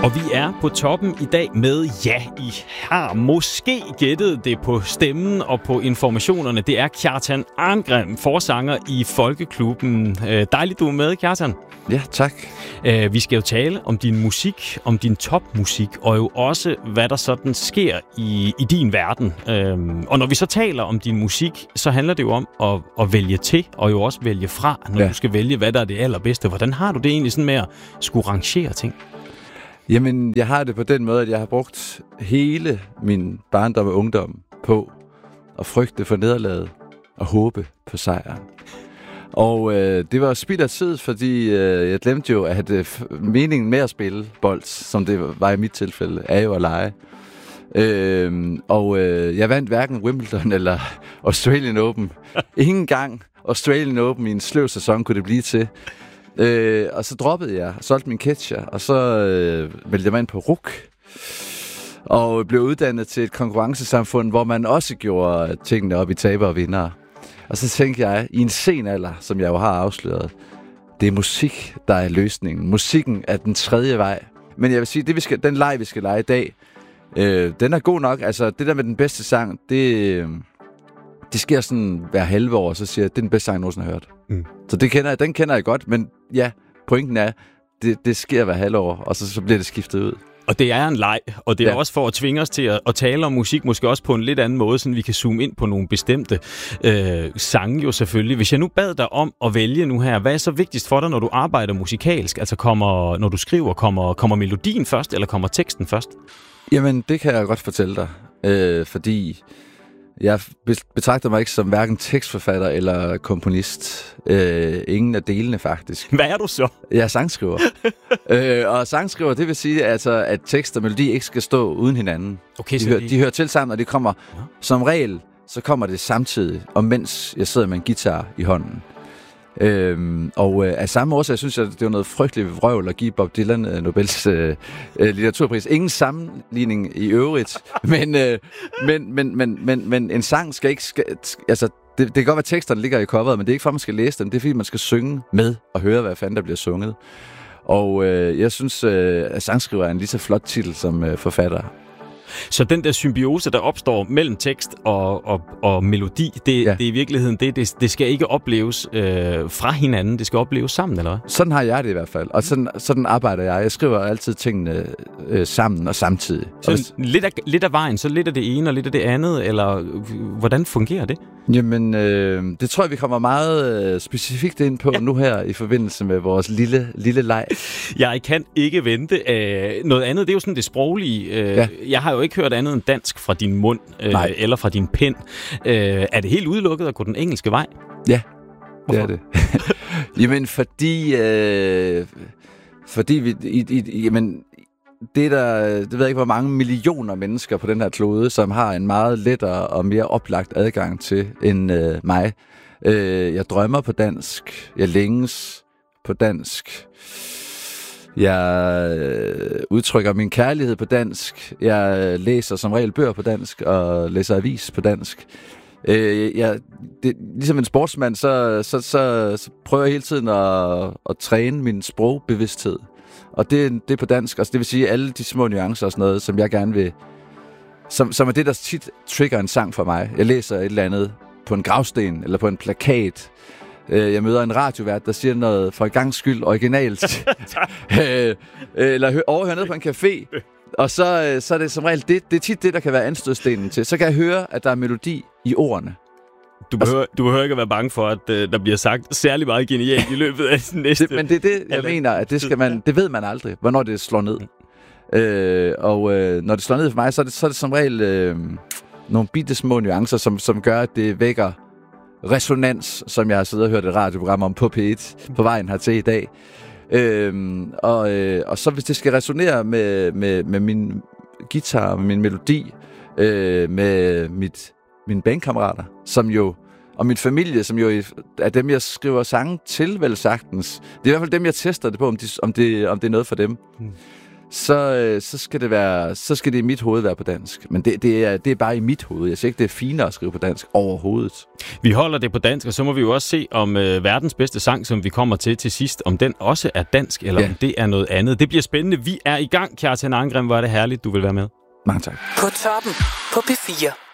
Og vi er på toppen i dag med, ja, I har måske gættet det på stemmen og på informationerne. Det er Kjartan Arngrim, forsanger i Folkeklubben. Dejligt, du er med, Kjartan. Ja, tak. Vi skal jo tale om din musik, om din topmusik, og jo også, hvad der sådan sker i din verden. Og når vi så taler om din musik, så handler det jo om at vælge til, og jo også vælge fra, når du skal vælge, hvad der er det allerbedste. Hvordan har du det egentlig sådan med at skulle rangere ting? Jamen, jeg har det på den måde, at jeg har brugt hele min barndom og ungdom på at frygte for nederlaget og håbe på sejren. Og det var spild af tid, fordi jeg glemte jo, at meningen med at spille bold, som det var i mit tilfælde, er jo at lege. Jeg vandt hverken Wimbledon eller Australian Open. Ingen gang Australian Open i en sløv sæson kunne det blive til. Og så droppede jeg og solgte min catcher, og så meldte jeg mig ind på RUC og blev uddannet til et konkurrencesamfund, hvor man også gjorde tingene op i taber og vindere. Og så tænkte jeg, i en sen alder, som jeg jo har afsløret, det er musik, der er løsningen. Musikken er den tredje vej. Men jeg vil sige, den leg, vi skal lege i dag, den er god nok. Altså, det der med den bedste sang, det sker sådan hver halve år, så siger jeg, det er den bedste sang, jeg nogensinde har hørt. Så den kender jeg godt, men ja, pointen er, det sker hver halve år, og så bliver det skiftet ud. Og det er en leg, og det er også for at tvinge os til at tale om musik, måske også på en lidt anden måde, så vi kan zoome ind på nogle bestemte sange jo selvfølgelig. Hvis jeg nu bad dig om at vælge nu her, hvad er så vigtigst for dig, når du arbejder musikalsk? Altså når du skriver, kommer melodien først, eller kommer teksten først? Jamen, det kan jeg godt fortælle dig, fordi jeg betragter mig ikke som hverken tekstforfatter eller komponist. Ingen af delene, faktisk. Hvad er du så? Jeg er sangskriver. Og sangskriver, det vil sige, altså, at tekst og melodi ikke skal stå uden hinanden. Okay, de hører til sammen, og de kommer som regel, så kommer det samtidig, og mens jeg sidder med en guitar i hånden. Af samme årsag synes jeg, det var noget frygteligt vrøvl at give Bob Dylan Nobels litteraturpris. Ingen sammenligning i øvrigt, men en sang skal ikke... Altså, det kan godt være, at teksterne ligger i coveret, men det er ikke for, at man skal læse dem. Det er fordi, man skal synge med og høre, hvad fanden der bliver sunget. Og jeg synes, at sangskriver er en lige så flot titel som forfatter. Så den der symbiose, der opstår mellem tekst og melodi, det er i virkeligheden det skal ikke opleves fra hinanden, det skal opleves sammen, eller hvad? Sådan har jeg det i hvert fald, og sådan arbejder jeg. Jeg skriver altid tingene sammen og samtidig. Så lidt af vejen, så lidt af det ene og lidt af det andet, eller hvordan fungerer det? Jamen, det tror jeg, vi kommer meget specifikt ind på nu her i forbindelse med vores lille leg. Jeg kan ikke vente. Noget andet, det er jo sådan det sproglige. Jeg har jo ikke hørt andet end dansk fra din mund eller fra din pen. Er det helt udelukket at gå den engelske vej? Ja, det er det. Jamen, fordi vi... Jamen, det ved jeg ikke, hvor mange millioner mennesker på den her klode, som har en meget lettere og mere oplagt adgang til end mig. Jeg drømmer på dansk. Jeg længes på dansk. Jeg udtrykker min kærlighed på dansk. Jeg læser som regel bøger på dansk og læser avis på dansk. Ligesom en sportsmand, så prøver jeg hele tiden at træne min sprogbevidsthed. Og det er på dansk. Altså, det vil sige, alle de små nuancer og sådan noget, som jeg gerne vil... Som er det, der tit trigger en sang for mig. Jeg læser et eller andet på en gravsten eller på en plakat. Jeg møder en radiovært, der siger noget for en gangs skyld originalt. Eller overhører noget på en café. Og så er det som regel, det er tit det, der kan være anstødstenen til. Så kan jeg høre, at der er melodi i ordene. Du behøver ikke at være bange for, at der bliver sagt særlig meget genialt i løbet af den næste... Men det er det, jeg mener, at det ved man aldrig, hvornår det slår ned. Når det slår ned for mig, så er det som regel nogle bitte små nuancer, som gør, at det vækker resonans, som jeg har siddet og hørt et radioprogram om på P1 på vejen hertil i dag. Og så hvis det skal resonere med min guitar, med min melodi, med mine bandkammerater, som jo, og min familie, som jo er dem, jeg skriver sange til, vel sagtens. Det er i hvert fald dem, jeg tester det på, om det er noget for dem. så skal det i mit hoved være på dansk. Men det er bare i mit hoved. Jeg siger ikke, det er finere at skrive på dansk overhovedet. Vi holder det på dansk, og så må vi jo også se, om verdens bedste sang, som vi kommer til sidst, om den også er dansk, eller om det er noget andet. Det bliver spændende. Vi er i gang, Kjartan Angren. Var det herligt, du vil være med. Mange tak. På toppen på P4.